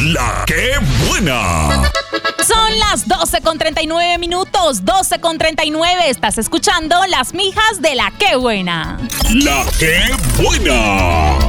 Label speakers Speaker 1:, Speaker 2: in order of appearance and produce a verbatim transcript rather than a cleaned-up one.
Speaker 1: La que buena.
Speaker 2: Son las doce con treinta y nueve minutos, doce con treinta y nueve. Estás escuchando Las Mijas de La que buena.
Speaker 1: La que buena.